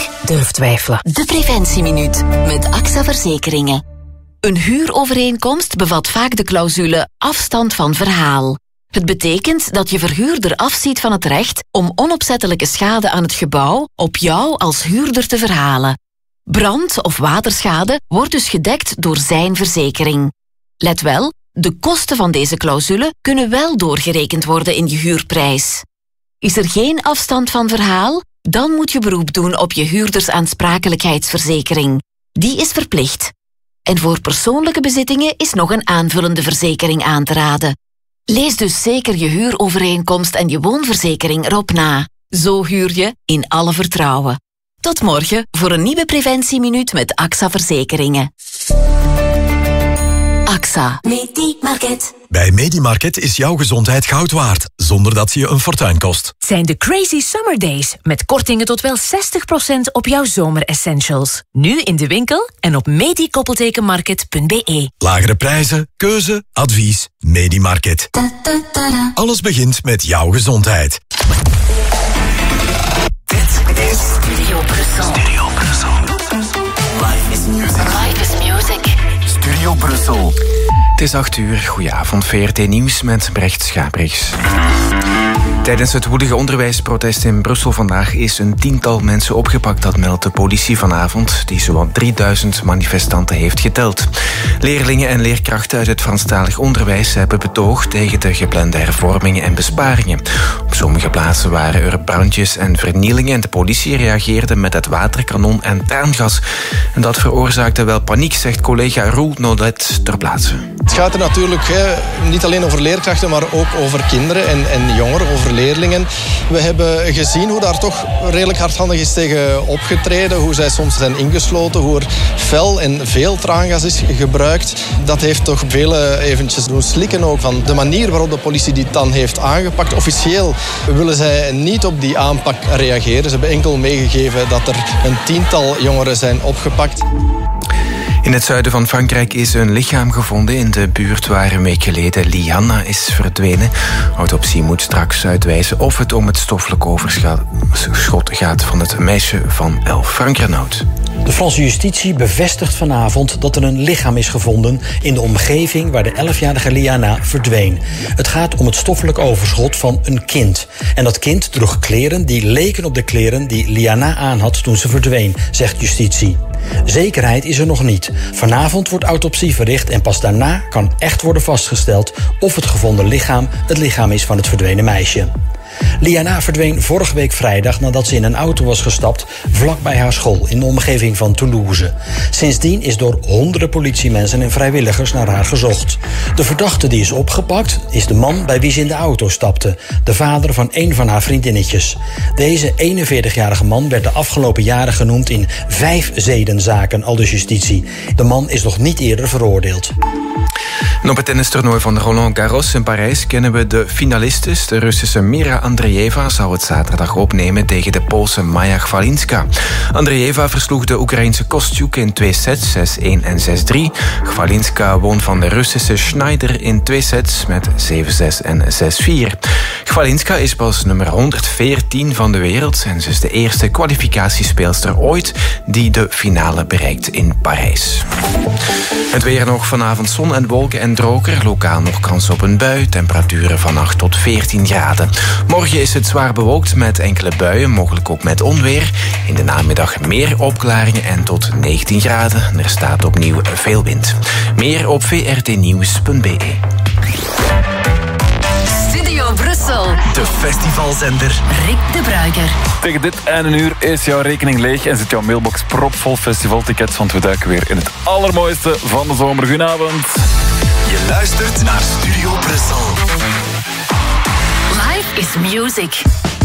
Durf twijfelen. De Preventieminuut met AXA Verzekeringen. Een huurovereenkomst bevat vaak de clausule afstand van verhaal. Het betekent dat je verhuurder afziet van het recht om onopzettelijke schade aan het gebouw op jou als huurder te verhalen. Brand- of waterschade wordt dus gedekt door zijn verzekering. Let wel, de kosten van deze clausule kunnen wel doorgerekend worden in je huurprijs. Is er geen afstand van verhaal? Dan moet je beroep doen op je huurdersaansprakelijkheidsverzekering. Die is verplicht. En voor persoonlijke bezittingen is nog een aanvullende verzekering aan te raden. Lees dus zeker je huurovereenkomst en je woonverzekering erop na. Zo huur je in alle vertrouwen. Tot morgen voor een nieuwe Preventieminuut met AXA Verzekeringen. AXA. Medimarket. Bij Medimarket is jouw gezondheid goud waard, zonder dat ze je een fortuin kost. Zijn de Crazy Summer Days, met kortingen tot wel 60% op jouw zomeressentials. Nu in de winkel en op medi-market.be. Lagere prijzen, keuze, advies, Medimarket. Alles begint met jouw gezondheid. Dit is Studio Brussel. Studio Brussel. Life is music. Life is music. Studio Brussel. Het is 8:00. Goedenavond, VRT Nieuws met Brecht Schabrichs. Tijdens het woelige onderwijsprotest in Brussel vandaag is een tiental mensen opgepakt. Dat meldt de politie vanavond, die zowat 3000 manifestanten heeft geteld. Leerlingen en leerkrachten uit het Franstalig onderwijs hebben betoogd tegen de geplande hervormingen en besparingen. Op sommige plaatsen waren er brandjes en vernielingen en de politie reageerde met het waterkanon en traangas. En dat veroorzaakte wel paniek, zegt collega Roel Nolet ter plaatse. Het gaat er natuurlijk niet alleen over leerkrachten, maar ook over kinderen en jongeren, over leerlingen. We hebben gezien hoe daar toch redelijk hardhandig is tegen opgetreden, hoe zij soms zijn ingesloten, hoe er fel en veel traangas is gebruikt. Dat heeft toch velen eventjes doen slikken ook van de manier waarop de politie dit dan heeft aangepakt. Officieel willen zij niet op die aanpak reageren. Ze hebben enkel meegegeven dat er een tiental jongeren zijn opgepakt. In het zuiden van Frankrijk is een lichaam gevonden in de buurt waar een week geleden Lianna is verdwenen. Autopsie moet straks uitwijzen of het om het stoffelijk overschot gaat van het meisje van 11. Frank Renaud. De Franse justitie bevestigt vanavond dat er een lichaam is gevonden in de omgeving waar de 11-jarige Lianna verdween. Het gaat om het stoffelijk overschot van een kind. En dat kind droeg kleren die leken op de kleren die Lianna aanhad toen ze verdween, zegt justitie. Zekerheid is er nog niet. Vanavond wordt autopsie verricht en pas daarna kan echt worden vastgesteld of het gevonden lichaam het lichaam is van het verdwenen meisje. Lianna verdween vorige week vrijdag nadat ze in een auto was gestapt vlakbij haar school in de omgeving van Toulouse. Sindsdien is door honderden politiemensen en vrijwilligers naar haar gezocht. De verdachte die is opgepakt is de man bij wie ze in de auto stapte, de vader van een van haar vriendinnetjes. Deze 41-jarige man werd de afgelopen jaren genoemd in 5 zedenzaken, aldus justitie. De man is nog niet eerder veroordeeld. En op het tennistoernooi van Roland Garros in Parijs kennen we de finalistes. De Russische Mira Andreeva zou het zaterdag opnemen tegen de Poolse Maja Chwalinska. Andreeva versloeg de Oekraïense Kostyuk in 2 sets, 6-1 en 6-3. Chwalinska won van de Russische Schneider in 2 sets met 7-6 en 6-4. Chwalinska is pas nummer 114 van de wereld en ze is de eerste kwalificatiespeelster ooit die de finale bereikt in Parijs. Het weer nog vanavond zon en wolken en droger. Lokaal nog kans op een bui. Temperaturen van 8 tot 14 graden. Morgen is het zwaar bewolkt met enkele buien, mogelijk ook met onweer. In de namiddag meer opklaringen en tot 19 graden. Er staat opnieuw veel wind. Meer op vrtnieuws.be. Studio Brussel. De festivalzender. Rick de Bruyker. Tegen dit einde uur is jouw rekening leeg en zit jouw mailbox propvol festivaltickets, want we duiken weer in het allermooiste van de zomer. Goedenavond. Je luistert naar Studio Brussel. Life is music.